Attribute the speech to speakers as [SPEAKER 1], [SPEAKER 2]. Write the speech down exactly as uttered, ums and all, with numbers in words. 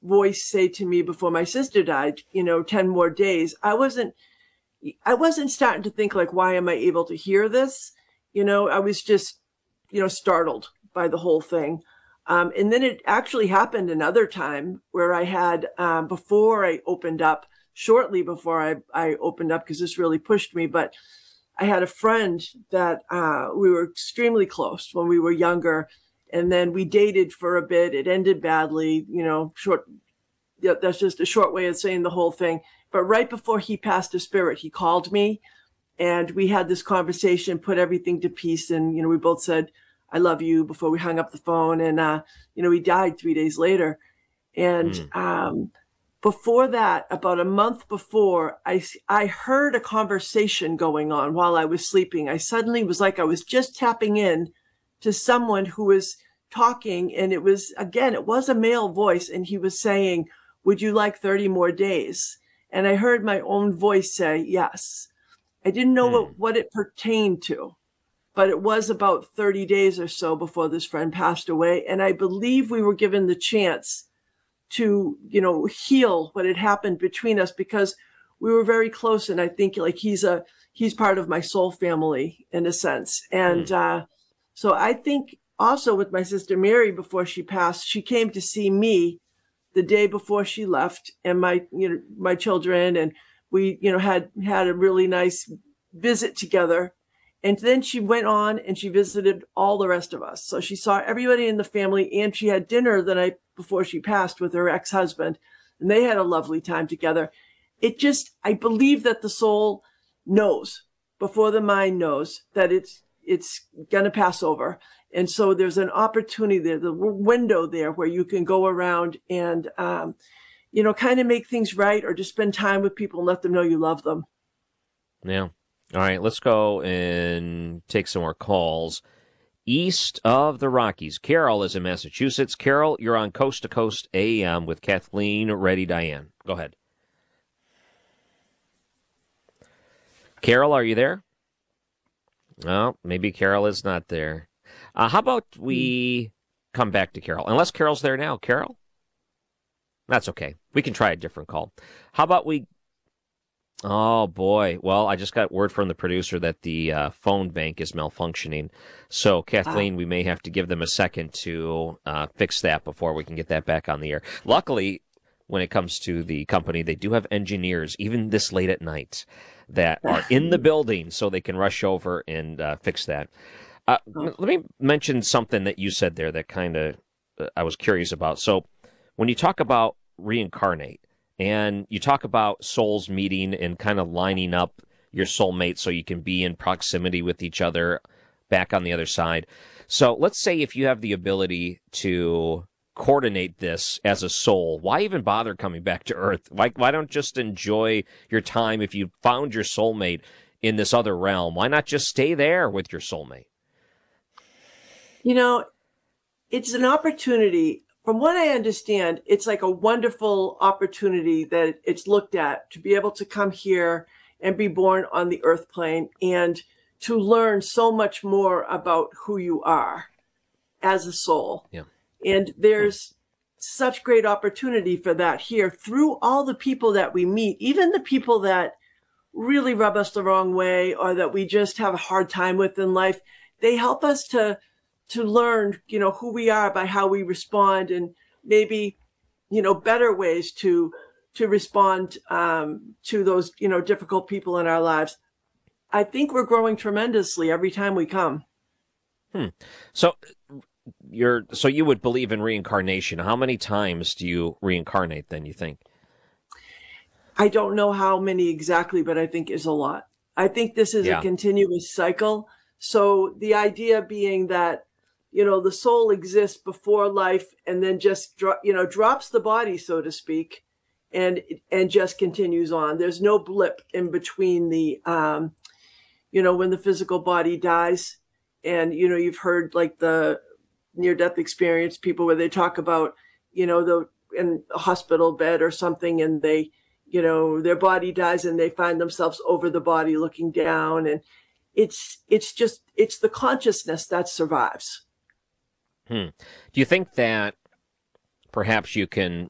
[SPEAKER 1] voice say to me before my sister died, you know, ten more days, I wasn't, I wasn't starting to think like, why am I able to hear this? You know, I was just, you know, startled by the whole thing. Um, and then it actually happened another time where I had, um, before I opened up, shortly before I, I opened up, because this really pushed me, but I had a friend that uh, we were extremely close when we were younger. And then we dated for a bit. It ended badly, you know, short. Yeah, that's just a short way of saying the whole thing. But right before he passed to spirit, he called me and we had this conversation, put everything to peace. And, you know, we both said, I love you before we hung up the phone. And, uh, you know, he died three days later. And
[SPEAKER 2] Mm.
[SPEAKER 1] um, before that, about a month before, I, I heard a conversation going on while I was sleeping. I suddenly was like I was just tapping in to someone who was talking. And it was, again, it was a male voice. And he was saying, would you like thirty more days? And I heard my own voice say, yes. I didn't know
[SPEAKER 2] Mm.
[SPEAKER 1] what, what it pertained to, but it was about thirty days or so before this friend passed away. And I believe we were given the chance to, you know, heal what had happened between us because we were very close. And I think like he's a, he's part of my soul family in a sense. And,
[SPEAKER 2] Hmm.
[SPEAKER 1] uh, so I think also with my sister Mary, before she passed, she came to see me the day before she left and my, you know, my children. And we, you know, had, had a really nice visit together. And then she went on and she visited all the rest of us. So she saw everybody in the family and she had dinner the night before she passed with her ex-husband. And they had a lovely time together. It just, I believe that the soul knows before the mind knows that it's, it's going to pass over. And so there's an opportunity there, the window there where you can go around and, um, you know, kind of make things right or just spend time with people and let them know you love them.
[SPEAKER 2] Yeah. All right, let's go and take some more calls. East of the Rockies, Carol is in Massachusetts. Carol, you're on Coast to Coast A M with Kathleen Ready Diane. Go ahead. Carol, are you there? Well, maybe Carol is not there. Uh, how about we come back to Carol? Unless Carol's there now. Carol? That's okay. We can try a different call. How about we... Oh, boy. Well, I just got word from the producer that the uh, phone bank is malfunctioning. So, Kathleen, ah. we may have to give them a second to uh, fix that before we can get that back on the air. Luckily, when it comes to the company, they do have engineers, even this late at night, that are in the building so they can rush over and uh, fix that. Uh, oh. Let me mention something that you said there that kind of uh, I was curious about. So, when you talk about reincarnate, and you talk about souls meeting and kind of lining up your soulmate so you can be in proximity with each other back on the other side. So let's say if you have the ability to coordinate this as a soul, why even bother coming back to Earth? Why, why don't just enjoy your time if you found your soulmate in this other realm? Why not just stay there with your soulmate?
[SPEAKER 1] You know, it's an opportunity. From what I understand, it's like a wonderful opportunity that it's looked at to be able to come here and be born on the earth plane and to learn so much more about who you are as a soul.
[SPEAKER 2] Yeah.
[SPEAKER 1] And there's such great opportunity for that here through all the people that we meet, even the people that really rub us the wrong way or that we just have a hard time with in life. They help us to to learn, you know, who we are by how we respond and maybe, you know, better ways to, to respond, um, to those, you know, difficult people in our lives. I think we're growing tremendously every time we come.
[SPEAKER 2] Hmm. So you're, so you would believe in reincarnation. How many times do you reincarnate then, you think?
[SPEAKER 1] I don't know how many exactly, but I think is a lot. I think this is
[SPEAKER 2] Yeah.
[SPEAKER 1] a continuous cycle. So the idea being that, you know, the soul exists before life and then just, dro- you know, drops the body, so to speak, and, and just continues on. There's no blip in between the, um, you know, when the physical body dies. And, you know, you've heard like the near death experience people where they talk about, you know, the, in a hospital bed or something and they, you know, their body dies and they find themselves over the body looking down. And it's, it's just, it's the consciousness that survives.
[SPEAKER 2] Hmm. Do you think that perhaps you can